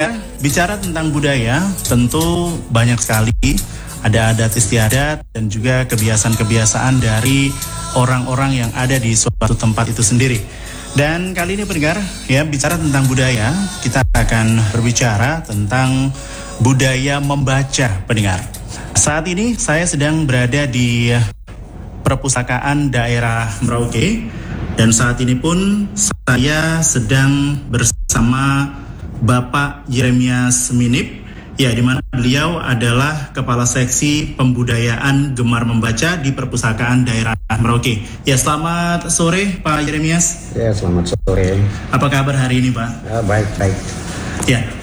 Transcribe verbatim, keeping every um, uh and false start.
bicara tentang budaya, tentu banyak sekali ada adat istiadat dan juga kebiasaan-kebiasaan dari orang-orang yang ada di suatu tempat itu sendiri. Dan kali ini pendengar, ya bicara tentang budaya, kita akan berbicara tentang budaya membaca, pendengar. Saat ini saya sedang berada di perpustakaan daerah Merauke dan saat ini pun saya sedang bersama Bapak Yeremias Minip, ya, di mana beliau adalah Kepala Seksi Pembudayaan Gemar Membaca di Perpustakaan Daerah Merauke. Ya, selamat sore Pak Yeremias. Ya, selamat sore. Apa kabar hari ini, Pak? Ya, baik, baik. Ya,